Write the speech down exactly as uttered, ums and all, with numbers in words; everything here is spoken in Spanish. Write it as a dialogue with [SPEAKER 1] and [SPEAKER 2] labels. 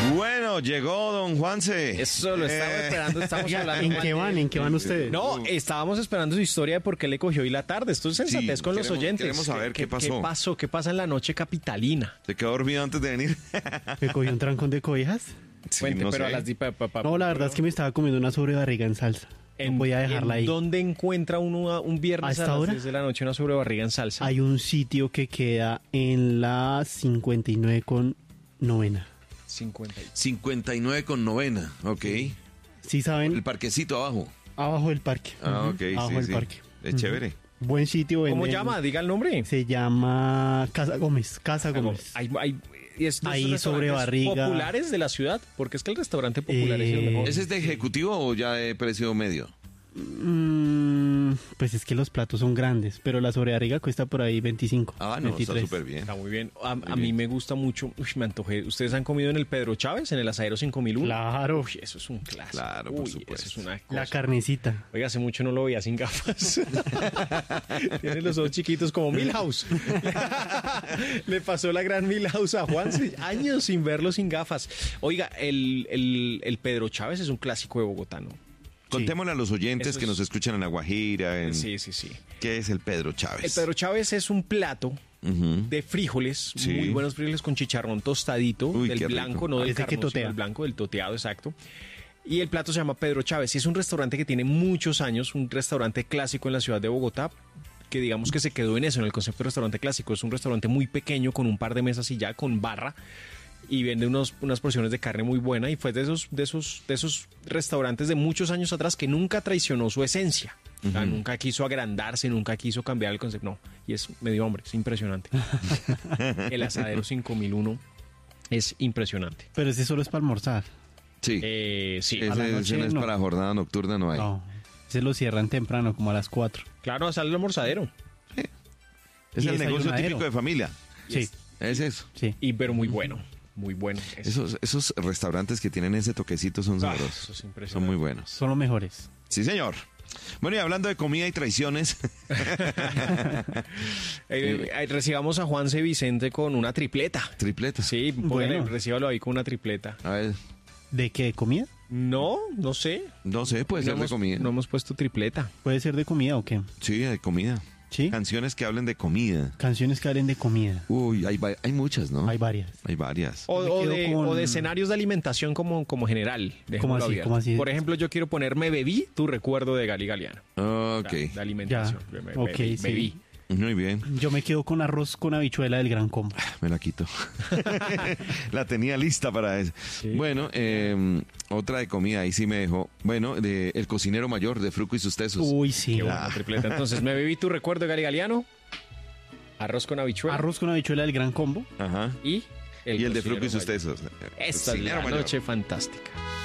[SPEAKER 1] Bueno, llegó don Juanse.
[SPEAKER 2] Eso lo estaba
[SPEAKER 1] Eh,
[SPEAKER 2] esperando, estamos hablando.
[SPEAKER 3] ¿En qué van? ¿En qué van ustedes?
[SPEAKER 2] No, estábamos esperando su historia de por qué le cogió hoy la tarde. Esto es sensatez
[SPEAKER 1] Sí,
[SPEAKER 2] con los
[SPEAKER 1] queremos-
[SPEAKER 2] oyentes.
[SPEAKER 1] queremos saber qué pasó.
[SPEAKER 2] ¿Qué pasó? ¿Qué pasa en la noche capitalina?
[SPEAKER 1] ¿Se quedó dormido antes de venir?
[SPEAKER 3] ¿Me cogió un trancón de cobijas?
[SPEAKER 1] Sí,
[SPEAKER 2] Cuente,
[SPEAKER 1] no
[SPEAKER 2] pero
[SPEAKER 1] sé.
[SPEAKER 2] a las di- pa- pa- pa-
[SPEAKER 3] No, la verdad es que me estaba comiendo una sobrebarriga en salsa. No voy a dejarla
[SPEAKER 2] ¿en
[SPEAKER 3] ahí.
[SPEAKER 2] ¿Dónde encuentra uno a- un viernes
[SPEAKER 3] ¿A
[SPEAKER 2] a,
[SPEAKER 3] esta
[SPEAKER 2] las
[SPEAKER 3] hora?
[SPEAKER 2] diez de la noche una sobrebarriga en salsa?
[SPEAKER 3] Hay un sitio que queda en la cincuenta y nueve con novena.
[SPEAKER 2] cincuenta.
[SPEAKER 1] cincuenta y nueve con novena, ok.
[SPEAKER 3] ¿Sí saben?
[SPEAKER 1] El parquecito abajo.
[SPEAKER 3] Abajo del parque.
[SPEAKER 1] Ah,
[SPEAKER 3] Ujú,
[SPEAKER 1] ok,
[SPEAKER 3] Abajo
[SPEAKER 1] sí,
[SPEAKER 3] del
[SPEAKER 1] sí.
[SPEAKER 3] parque.
[SPEAKER 1] Es chévere.
[SPEAKER 3] Buen sitio.
[SPEAKER 2] ¿Cómo
[SPEAKER 3] venden-
[SPEAKER 2] llama? Diga el nombre.
[SPEAKER 3] Se llama Casa Gómez. Casa Gómez.
[SPEAKER 2] Hay, hay, y es de esos
[SPEAKER 3] Ahí
[SPEAKER 2] restaurantes
[SPEAKER 3] sobre barriga.
[SPEAKER 2] populares de la ciudad, porque es que el restaurante popular es el
[SPEAKER 3] Eh,
[SPEAKER 2] mejor.
[SPEAKER 1] ¿Ese es de ejecutivo o ya de precio medio?
[SPEAKER 3] Mm, pues es que los platos son grandes, pero la sobrebarriga cuesta por ahí veinticinco.
[SPEAKER 1] Ah, no, está
[SPEAKER 3] veintitrés.
[SPEAKER 1] súper bien.
[SPEAKER 2] Está muy bien. A, a
[SPEAKER 1] bien.
[SPEAKER 2] mí me gusta mucho. Uy, me antojé. ¿Ustedes han comido en el Pedro Chávez, en el Asadero cinco mil uno?
[SPEAKER 3] Claro.
[SPEAKER 2] Uy, eso es un clásico.
[SPEAKER 1] Claro, por
[SPEAKER 2] Uy,
[SPEAKER 1] supuesto.
[SPEAKER 2] eso es una cosa.
[SPEAKER 3] La carnecita.
[SPEAKER 2] Oiga, hace mucho no lo veía sin gafas. Tiene los ojos chiquitos como Milhouse. Le pasó la gran Milhouse a Juan. Años sin verlo sin gafas. Oiga, el, el, el Pedro Chávez es un clásico de Bogotá, ¿no?
[SPEAKER 1] Contémosle a los oyentes
[SPEAKER 2] Eso
[SPEAKER 1] que
[SPEAKER 2] es-
[SPEAKER 1] nos escuchan en La Guajira, en...
[SPEAKER 2] Sí, sí, sí.
[SPEAKER 1] ¿Qué es el Pedro Chávez?
[SPEAKER 2] El Pedro Chávez es un plato
[SPEAKER 1] Ujú.
[SPEAKER 2] de frijoles,
[SPEAKER 1] Sí.
[SPEAKER 2] muy buenos frijoles con chicharrón tostadito,
[SPEAKER 1] Uy,
[SPEAKER 2] del
[SPEAKER 1] qué rico.
[SPEAKER 2] blanco, no del
[SPEAKER 3] Ese que
[SPEAKER 2] carnoso,
[SPEAKER 3] totea.
[SPEAKER 2] del blanco, del toteado, exacto. Y el plato se llama Pedro Chávez y es un restaurante que tiene muchos años, un restaurante clásico en la ciudad de Bogotá, que digamos que se quedó en eso, en el concepto de restaurante clásico. Es un restaurante muy pequeño, con un par de mesas y ya, con barra, y vende unos, unas porciones de carne muy buena, y fue de esos, de esos, de esos restaurantes de muchos años atrás que nunca traicionó su esencia. O sea, nunca quiso agrandarse, nunca quiso cambiar el concepto. No, y es medio hombre, es impresionante. El Asadero cinco mil uno es impresionante.
[SPEAKER 3] Pero ese solo es para almorzar.
[SPEAKER 1] Sí.
[SPEAKER 2] Eh, sí,
[SPEAKER 1] ese,
[SPEAKER 3] a la
[SPEAKER 1] ese
[SPEAKER 3] noche
[SPEAKER 1] no es
[SPEAKER 3] no.
[SPEAKER 1] para jornada nocturna, no hay.
[SPEAKER 3] No. Ese lo cierran temprano, como a las cuatro.
[SPEAKER 2] claro, sale el almorzadero.
[SPEAKER 1] Es
[SPEAKER 3] Y
[SPEAKER 1] el negocio
[SPEAKER 3] desayunadero.
[SPEAKER 1] típico de familia.
[SPEAKER 3] Sí,
[SPEAKER 1] Es eso.
[SPEAKER 3] sí.
[SPEAKER 2] Y pero muy bueno, muy bueno. Es-
[SPEAKER 1] Esos, esos restaurantes que tienen ese toquecito son
[SPEAKER 2] Ah,
[SPEAKER 1] sabrosos.
[SPEAKER 2] eso es impresionante.
[SPEAKER 1] Son muy buenos.
[SPEAKER 3] Son los mejores.
[SPEAKER 1] Sí, señor. Bueno, y hablando de comida y traiciones,
[SPEAKER 2] Eh, eh, recibamos a Juanse Vicente con una tripleta.
[SPEAKER 1] tripleta.
[SPEAKER 2] Sí, póngale,
[SPEAKER 3] Bueno.
[SPEAKER 2] recíbalo ahí con una tripleta.
[SPEAKER 1] A ver,
[SPEAKER 3] ¿De qué? ¿Comida?
[SPEAKER 2] No, no sé.
[SPEAKER 1] no sé, puede
[SPEAKER 2] no
[SPEAKER 1] ser de
[SPEAKER 2] hemos,
[SPEAKER 1] comida.
[SPEAKER 2] No hemos puesto tripleta.
[SPEAKER 3] ¿Puede ser de comida o qué?
[SPEAKER 1] Sí, de comida.
[SPEAKER 3] Sí.
[SPEAKER 1] Canciones que hablen de comida.
[SPEAKER 3] Canciones que hablen de comida.
[SPEAKER 1] Uy, hay, va- hay muchas, ¿no?
[SPEAKER 3] Hay varias.
[SPEAKER 1] Hay varias.
[SPEAKER 2] O,
[SPEAKER 3] Me
[SPEAKER 2] o
[SPEAKER 3] quedo
[SPEAKER 2] de,
[SPEAKER 3] con-
[SPEAKER 2] o de escenarios de alimentación como, como general.
[SPEAKER 3] ¿Cómo
[SPEAKER 2] dejémoslo
[SPEAKER 3] así?
[SPEAKER 2] abierto.
[SPEAKER 3] ¿Cómo así?
[SPEAKER 2] Por ejemplo, yo quiero poner Me bebí tu recuerdo de Gali Galeano.
[SPEAKER 1] Ok,
[SPEAKER 2] O sea, de alimentación.
[SPEAKER 3] Ya.
[SPEAKER 2] Me-
[SPEAKER 3] Ok,
[SPEAKER 2] bebí,
[SPEAKER 3] sí.
[SPEAKER 2] bebí.
[SPEAKER 1] muy bien.
[SPEAKER 3] Yo me quedo con arroz con habichuela del Gran Combo.
[SPEAKER 1] Me la quito. La tenía lista para eso.
[SPEAKER 2] Sí.
[SPEAKER 1] Bueno, eh, otra de comida, ahí sí me dejó. Bueno, de El cocinero mayor de Fruco y sus tesos.
[SPEAKER 3] Uy, sí.
[SPEAKER 2] Qué buena tripleta. Entonces, Me bebí tu recuerdo de Gali Galeano. Arroz con habichuela.
[SPEAKER 3] Arroz con habichuela del Gran Combo.
[SPEAKER 1] Ajá.
[SPEAKER 2] Y
[SPEAKER 1] y el de
[SPEAKER 2] cocinero
[SPEAKER 1] Fruco y sus
[SPEAKER 2] mayor.
[SPEAKER 1] tesos.
[SPEAKER 2] Esta es
[SPEAKER 1] Cocinero
[SPEAKER 2] la
[SPEAKER 1] mayor.
[SPEAKER 2] noche fantástica.